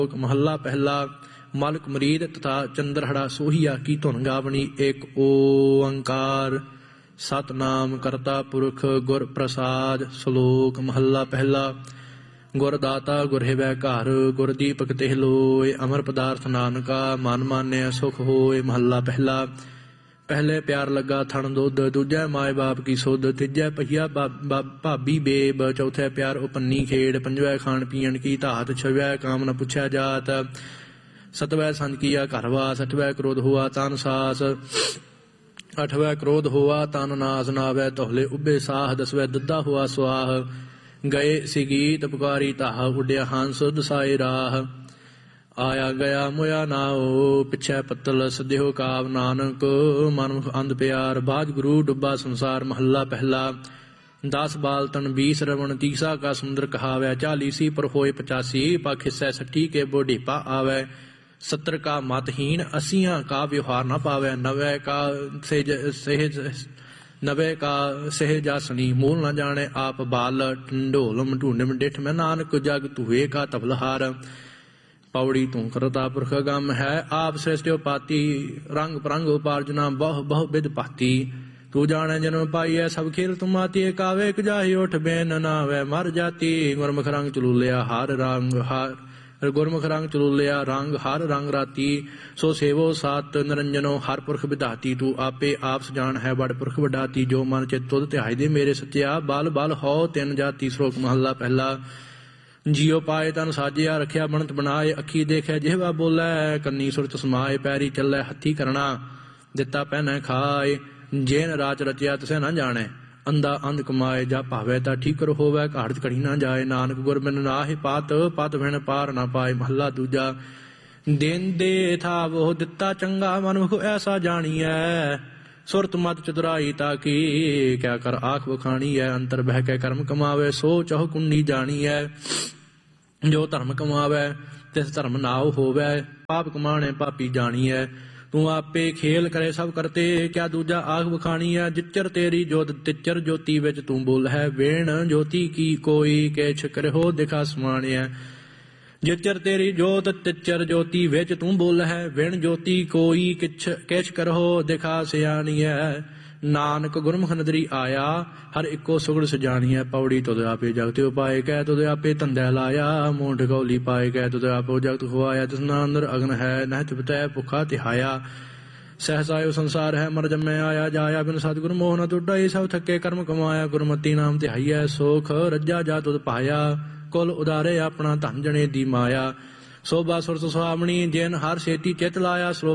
महला पहला। मालक मरीद तथा चंद्रहड़ा सोहिया की धुन गावनी। एक ओंकार सतनाम करता पुरख गुर प्रसाद। श्लोक महला पहला। गुर दाता गुर हिवै घर, गुर दीपक तिह लोय। अमर पदार्थ नानका मन माने सुख होय। महला पहला। पहले प्यार लगा थण दुध, दूजै माए बाप की सुध, तीजै पहिया भाबी बेब, चौथे प्यार उपन्नी खेड़, पंजवै खाण पीण की धात, छवै काम न पुछै जात, सतवै संज किया घरवास, अठवै क्रोध हुआ तान सास, अठवै क्रोध हुआ तान नास, नावै तोहले उबे साह, दसवै दद्दा हुआ स्वाह, गए सिगीत पुकारी ताह, उड्या हंस दसाए राह, आया गया मोया नाओ, पिछै पत्तल सदिहो काव, नानक मनमुख अंध प्यार, बाज गुरु डुब्बा संसार। महला पहला। 10 बाल तन 20 रवण, 30 का सुंदर कहावै, 40 पर होए 85, पख हिस्सै 60 के बुढ़ेपा आवै, 70 का मतहीन, 80 का व्यवहार न पावै, 90 का सहजासनी, मूल न जाने आप बाल, ढोलम ढूंढम डिठ में, नानक जग तुहे का तबलहार। पौड़ी तू करता पुरख गम है, आप सृष्टि पाती, रंग परंग उपार्जना बहु बहु विध पाती, तू जाने जन्म पाई सब खेल तुम आती, कावे कुजाही उठ बेन नावे मर जाती, गुरमुख रंग चलूलिया हार रंग हार, गुरमुख रंग चलूलिया रंग हर रंग राती, सो सेवो सात निरंजनो हर पुरख विधाती, तू आपे आप सजान है बड़ पुरख वडाती, जो मन चित तुध ध्याई दे मेरे सच्चिया, बाल बाल हो तिन जाती। श्लोक महला पहला। जियो पाए तन साजिया, रखिया बनत बनाए, अखी देखे जिहवा बोलै, कन्नी सुरत समाए, पैरी चलै हथी करना, दिता पहने खाए, जेन राज रचिया तिसे न जाने, अंधा अंध कमाए, जा भावे ता ठीकर होवै, घाड़ च घड़ी न जाए, नानक गुर बिन नाहि पात, पत बिन पार न पाए। महला दूजा। देंदे था वो दिता चंगा, मनमुख ऐसा जानिए, सुरत मत चतुराई ताकी, क्या कर आख बखानी है, अंतर बह के कर्म कमावे, सो चौह कुंडी जानी है, जो धर्म कमावे तिस धर्म नाव होवे, पाप कमाने पापी जानी है, तू आपे खेल करे सब करते, क्या दूजा आख बखानी है, जिच्चर तेरी जोत तिच्चर ज्योति विच तू बोल है, वेण ज्योति की कोई केछ करे हो दिखा समाने है, जिच्चर तेरी जोत तिच्चर ज्योति विच तू बोल है, विण ज्योति कोई किछ करहो दिखा सियानी है, नानक गुरमुख नदरी आया, हर इको सुगड़ सजानी है, पौड़ी तुद आपे जगत उपाय, कह तुद आपे तंदै लाया, मोह ढगौली पाए, कह तुद आपो जगत खुआया, तिसना अंदर अग्न है नह चुपतै भुखा तिहाया, सहसायो संसार है मर जमै आया, जाया बिन सतगुर मोह न टुटाई, सब थके कर्म कमाया, गुरमति नाम तिहाइया, सोख रज्जा जा तुद पाया, कुल उदारे अपना धन जने दी माया, सोभा सुरत सुहावनी, जिन हर सेती चित लाया।